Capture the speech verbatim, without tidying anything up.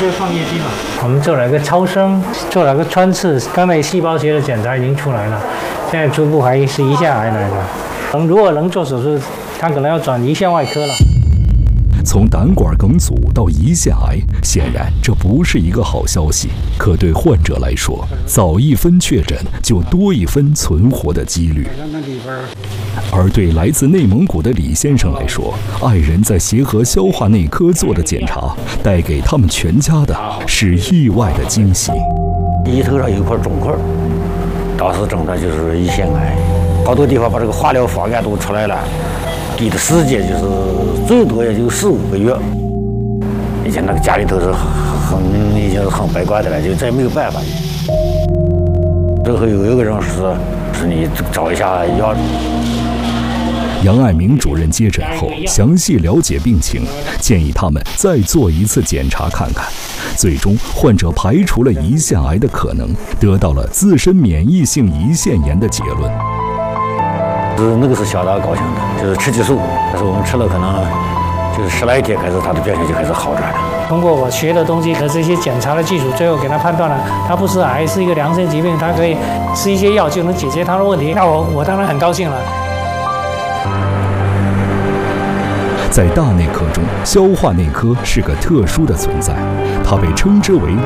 就放液剂嘛。 我们做了一个超声，做了个穿刺，刚才细胞学的检查已经出来了，现在初步怀疑是胰腺癌来的。能如果能做手术，他可能要转胰腺外科了。 从胆管梗阻到胰腺癌，显然这不是一个好消息。可对患者来说，早一分确诊就多一分存活的几率。而对来自内蒙古的李先生来说，爱人在协和消化内科做的检查，带给他们全家的是意外的惊喜。 胰头上有一块肿块，当时诊断就是胰腺癌，好多地方把这个化疗方案都出来了，给的时间就是最多也就四五个月。以前那个家里头是很已经是很悲观的了，就再没有办法。最后有一个人是是你找一下药。 杨爱明主任接诊后，详细了解病情，建议他们再做一次检查看看。最终，患者排除了胰腺癌的可能，得到了自身免疫性胰腺炎的结论。 是那个是相当高兴的，就是吃激素，但是我们吃了可能就是十来天开始，他的表现就开始好转了。 通过我学的东西和这些检查的技术，最后给他判断了，他不是癌，是一个良性疾病，他可以吃一些药就能解决他的问题。那我我当然很高兴了。 在大内科中，消化内科是个特殊的存在，它被称之为